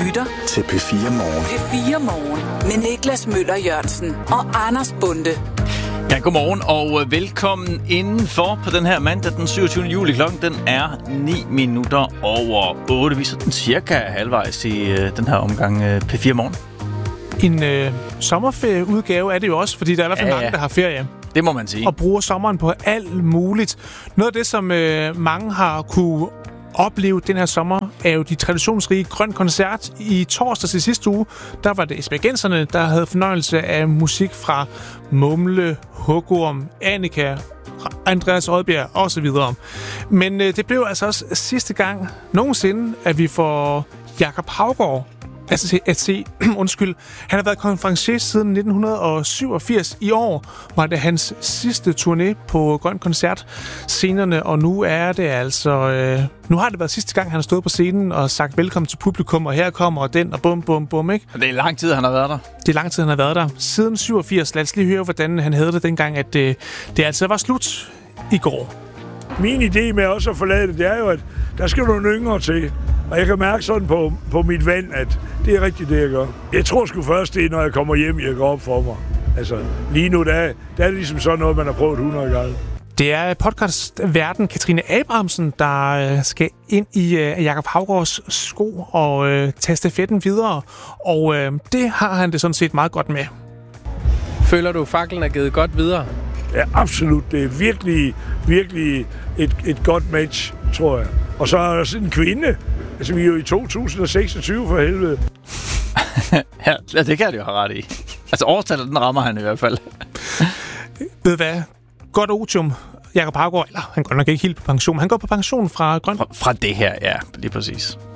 lytter til P4 Morgen. P4 Morgen med Niklas Møller Jørgensen og Anders Bonde. Ja, godmorgen og velkommen indenfor på den her mandag den 27. juli. Klokken den er 9 minutter over 8. Vi er sådan cirka halvvejs i den her omgang P4 Morgen. En sommerferieudgave er det jo også, fordi der er i hvert fald mange, der har ferie. Det må man sige. Og bruger sommeren på alt muligt. Noget af det, som mange har kunne opleve den her sommer, er jo de traditionsrige Grøn Koncert. I torsdags i sidste uge, der var det esbjergenserne, der havde fornøjelse af musik fra Mumle, Hugorm, Annika, Andreas Odbjerg osv. Men det blev altså også sidste gang nogensinde, at vi får Jakob Haugaard at se. Undskyld. Han har været konferencier siden 1987. I år var det hans sidste turné på Grøn Koncert scenerne, og nu er det altså... nu har det været sidste gang, han har stået på scenen og sagt velkommen til publikum, og her kommer den, og bum, bum, bum, ikke? Det er lang tid, han har været der. Det er lang tid, han har været der. Siden 87. Lad os lige høre, hvordan han havde det dengang, at det altså var slut i går. Min idé med også at forlade det er jo, at der skal nogle yngre til. Og jeg kan mærke sådan på mit vand, at det er rigtigt det, jeg gør. Jeg tror sgu først, det er, når jeg kommer hjem, jeg går op for mig. Altså, lige nu, der er det ligesom sådan noget, man har prøvet 100 gange. Det er podcastverden Katrine Abrahamsen, der skal ind i Jakob Haugaards sko og tage stafetten videre. Og det har han det sådan set meget godt med. Føler du, faklen er givet godt videre? Ja, absolut. Det er virkelig, virkelig et godt match, tror jeg. Og så er der sådan en kvinde. Altså, vi er jo i 2026 for helvede. Ja, det kan jeg jo have ret i. Altså, årstallet, den rammer han i hvert fald. Ved hvad? Godt otium. Jakob Haugaard, eller han går nok ikke helt på pension. Han går på pension fra Grøn. Fra det her, ja, lige præcis.